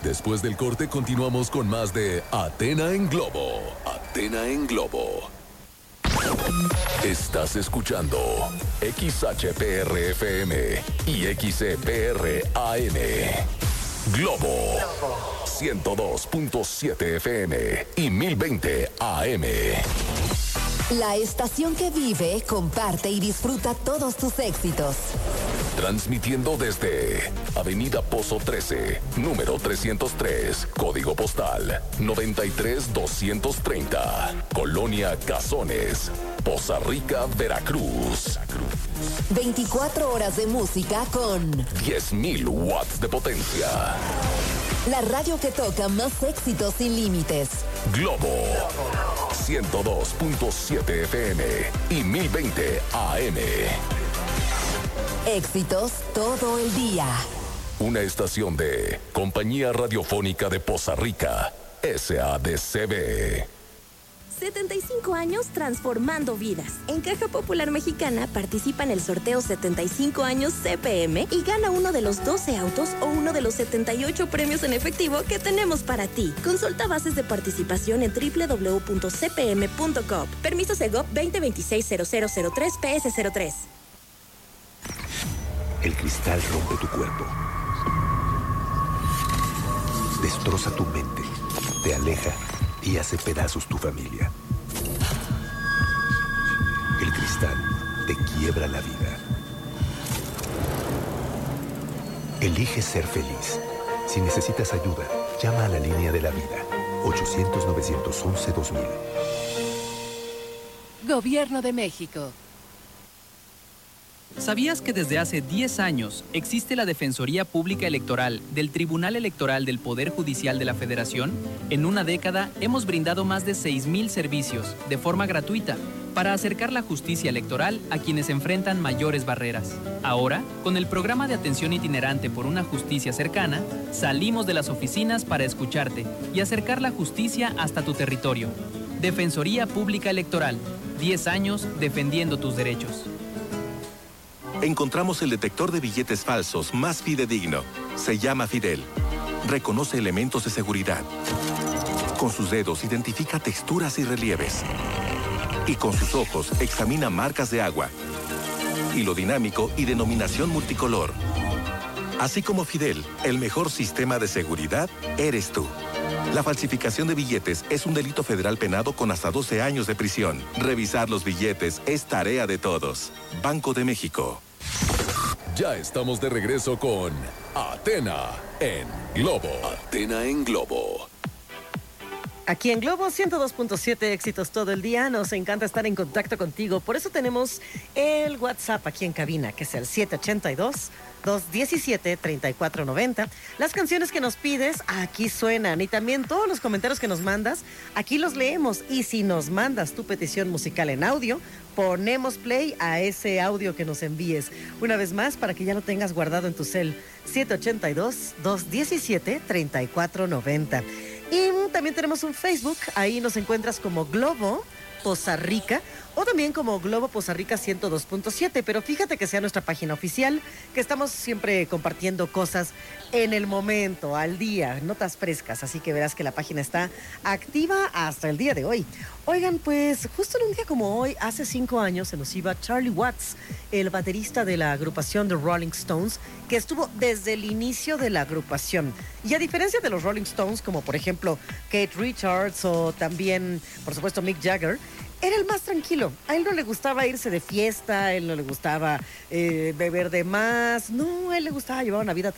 Después del corte continuamos con más de Athena en Globo. Athena en Globo. Estás escuchando XHPR-FM y XCPR-AM. Globo 102.7 FM y 1020 AM. La estación que vive, comparte y disfruta todos tus éxitos. Transmitiendo desde Avenida Pozo 13, número 303, código postal 93230, Colonia Cazones, Poza Rica, Veracruz. 24 horas de música con 10.000 watts de potencia. La radio que toca más éxitos sin límites. Globo 102.7 FM y 1020 AM. Éxitos todo el día. Una estación de Compañía Radiofónica de Poza Rica, SADCB. 75 años transformando vidas. En Caja Popular Mexicana participa en el sorteo 75 años CPM y gana uno de los 12 autos o uno de los 78 premios en efectivo que tenemos para ti. Consulta bases de participación en www.cpm.com. Permiso Segov 2026-0003-PS03. El cristal rompe tu cuerpo. Destroza tu mente. Te aleja y hace pedazos tu familia. El cristal te quiebra la vida. Elige ser feliz. Si necesitas ayuda, llama a la línea de la vida. 800-911-2000. Gobierno de México. ¿Sabías que desde hace 10 años existe la Defensoría Pública Electoral del Tribunal Electoral del Poder Judicial de la Federación? En una década hemos brindado más de 6,000 servicios de forma gratuita para acercar la justicia electoral a quienes enfrentan mayores barreras. Ahora, con el programa de atención itinerante por una justicia cercana, salimos de las oficinas para escucharte y acercar la justicia hasta tu territorio. Defensoría Pública Electoral, 10 años defendiendo tus derechos. Encontramos el detector de billetes falsos más fidedigno. Se llama Fidel. Reconoce elementos de seguridad. Con sus dedos identifica texturas y relieves. Y con sus ojos examina marcas de agua. Hilo dinámico y denominación multicolor. Así como Fidel, el mejor sistema de seguridad eres tú. La falsificación de billetes es un delito federal penado con hasta 12 años de prisión. Revisar los billetes es tarea de todos. Banco de México. Ya estamos de regreso con Athena en Globo. Athena en Globo. Aquí en Globo 102.7, éxitos todo el día. Nos encanta estar en contacto contigo. Por eso tenemos el WhatsApp aquí en cabina, que es el 782-217-3490. Las canciones que nos pides, aquí suenan. Y también todos los comentarios que nos mandas, aquí los leemos. Y si nos mandas tu petición musical en audio, ponemos play a ese audio que nos envíes. Una vez más, para que ya lo tengas guardado en tu cel, 782-217-3490. Y también tenemos un Facebook, ahí nos encuentras como Globo Poza Rica o también como Globo Poza Rica 102.7, pero fíjate que sea nuestra página oficial, que estamos siempre compartiendo cosas en el momento, al día, notas frescas, así que verás que la página está activa hasta el día de hoy. Oigan, pues justo en un día como hoy, hace 5 años, se nos iba Charlie Watts, el baterista de la agrupación The Rolling Stones, que estuvo desde el inicio de la agrupación. Y a diferencia de los Rolling Stones, como por ejemplo Keith Richards o también, por supuesto, Mick Jagger, era el más tranquilo. A él no le gustaba irse de fiesta, a él no le gustaba beber de más. No, a él le gustaba llevar una vida